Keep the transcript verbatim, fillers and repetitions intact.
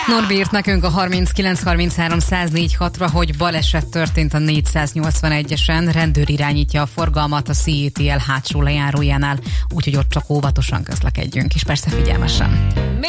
Norbi írt nekünk a harminckilenc harminchárom száz négy hatra, hogy baleset történt a négyszáznyolcvanegyesen, rendőr irányítja a forgalmat a cé é té el hátsó lejárójánál, úgyhogy ott csak óvatosan közlekedjünk, és persze figyelmesen.